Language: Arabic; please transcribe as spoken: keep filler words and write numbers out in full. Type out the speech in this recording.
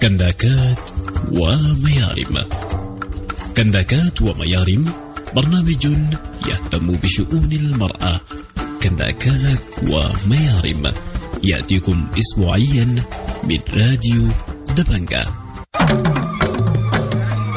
كنداكات وميارم. كنداكات وميارم برنامج يهتم بشؤون المرأة. كنداكات وميارم يأتيكم أسبوعيا من راديو دبنجة.